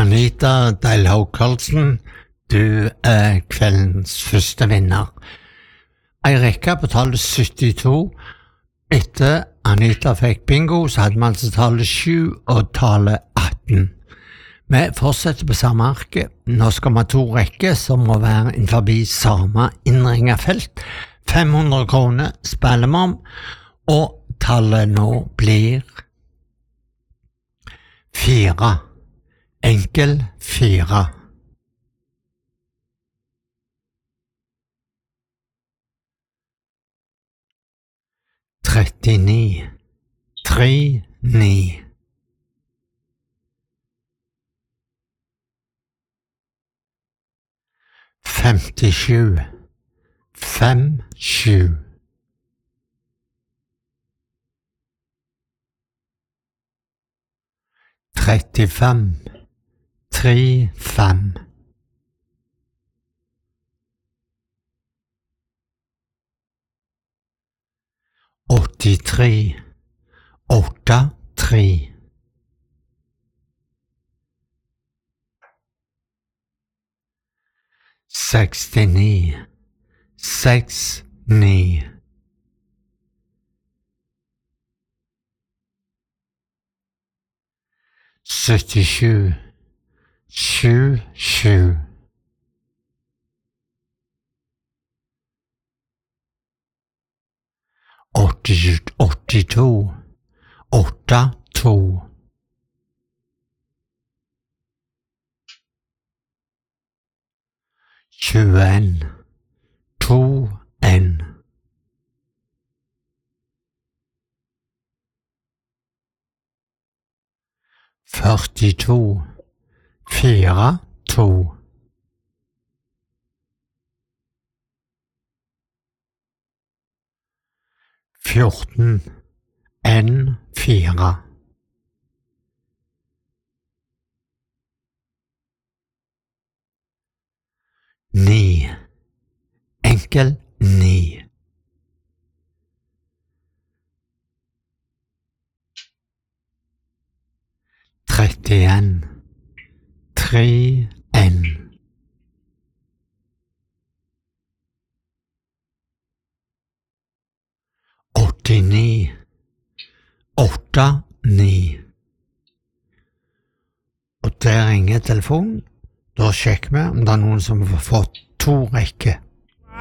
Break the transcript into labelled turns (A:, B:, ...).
A: Anita Deilhaug Karlsen, du er kveldens første vinner. Eirekka betalte 72. Etter Anita fikk bingo, så hadde man altså tallet 7 og tallet 18. Vi fortsetter på samme arket. Nå skal vi ha 2 rekker som må være innenfor samme innringet felt. 500 kroner spiller vi om, og tallet nå blir 4. Enkel 4. Trettini, 3, 9. Femtisju, 5, 7. Trettifem, 3, 5. Åttitre, 8, 3. Sekstini, 6, 9. Syttisju, 7, 7. Åttito, 8, 2. Tjueen, 2, 1. Førtito, 4, 2. Fjorten, 1, 4. Ni, enkel 9. Trettien, 3, 1. Åttini, 8, 9. Og der ringer telefonen. Da sjekker vi om det er noen som har fått 2 rekker.